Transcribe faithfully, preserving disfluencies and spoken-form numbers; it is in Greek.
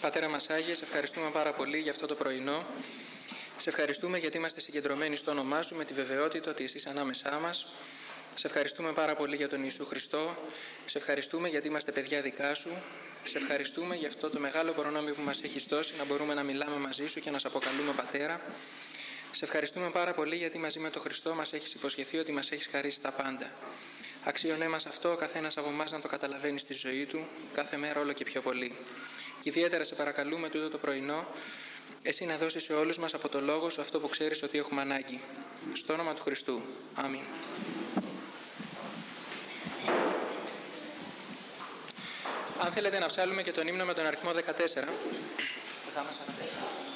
Πατέρα μας Άγιε, σε ευχαριστούμε πάρα πολύ για αυτό το πρωινό. Σε ευχαριστούμε γιατί είμαστε συγκεντρωμένοι στο όνομά Σου με τη βεβαιότητα ότι Εσύ ανάμεσά μας. Σε ευχαριστούμε πάρα πολύ για τον Ιησού Χριστό. Σε ευχαριστούμε γιατί είμαστε παιδιά δικά Σου. Σε ευχαριστούμε για αυτό το μεγάλο προνόμιο που μας έχεις δώσει, να μπορούμε να μιλάμε μαζί Σου και να σε αποκαλούμε Πατέρα. Σε ευχαριστούμε πάρα πολύ γιατί μαζί με τον Χριστό μας έχεις υποσχεθεί ότι μας έχεις χαρίσει τα πάντα. Αξίωνέ μας αυτό ο καθένας από εμάς να το καταλαβαίνει στη ζωή του, κάθε μέρα όλο και πιο πολύ. Και ιδιαίτερα σε παρακαλούμε τούτο το πρωινό, Εσύ να δώσεις σε όλους μας από το Λόγο Σου αυτό που ξέρεις ότι έχουμε ανάγκη. Στο όνομα του Χριστού. Αμήν. Αν θέλετε να ψάλουμε και τον ύμνο με τον αριθμό δεκατέσσερα, θα μας αναφέρει.